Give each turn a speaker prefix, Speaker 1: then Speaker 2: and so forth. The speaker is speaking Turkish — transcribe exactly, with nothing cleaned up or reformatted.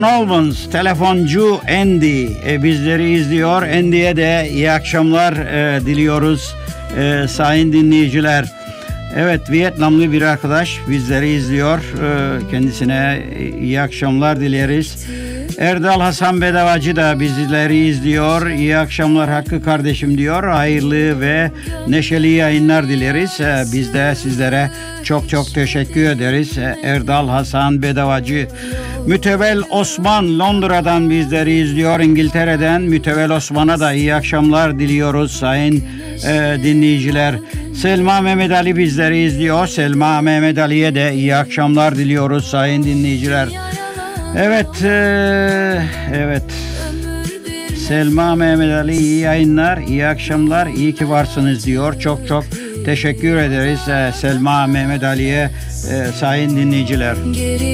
Speaker 1: Olmans, telefoncu Andy e, bizleri izliyor. Andy'ye de iyi akşamlar e, diliyoruz e, sayın dinleyiciler. Evet, Vietnamlı bir arkadaş bizleri izliyor. E, kendisine iyi akşamlar dileriz. Erdal Hasan Bedavacı da bizleri izliyor. İyi akşamlar Hakkı kardeşim diyor. Hayırlı ve neşeli yayınlar dileriz. E, biz de sizlere çok çok teşekkür ederiz. E, Erdal Hasan Bedavacı. Mütevel Osman Londra'dan bizleri izliyor. İngiltere'den Mütevel Osman'a da iyi akşamlar diliyoruz sayın e, dinleyiciler. Selma Mehmet Ali bizleri izliyor. Selma Mehmet Ali'ye de iyi akşamlar diliyoruz sayın dinleyiciler. Evet, e, evet. Selma Mehmet Ali iyi yayınlar, iyi akşamlar, iyi ki varsınız diyor. Çok çok teşekkür ederiz e, Selma Mehmet Ali'ye e, sayın dinleyiciler.